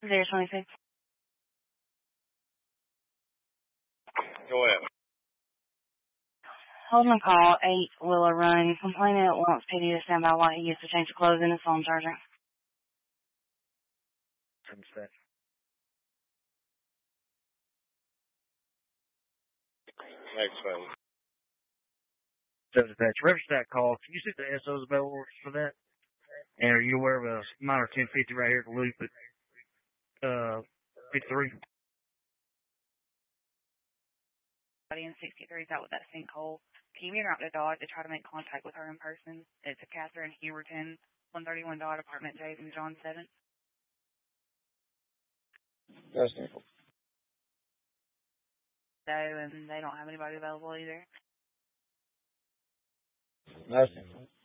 There, 26. Go ahead. Holding a call, 8 Willow Run. Complainant wants PD to stand by while he gets to change of clothes in his phone charger. Understand. Next phone. Dispatch. Reference that call. Can you see if the SO's available for that? And are you aware of a minor 1050 right here at the loop at 53? In 63 is out with that sinkhole. Can you meet her out to Dodge to try to make contact with her in person? It's a Catherine Huberton, 131 Dodge, Apartment J, and John 7th. That's simple. So, and they don't have anybody available either. That's simple.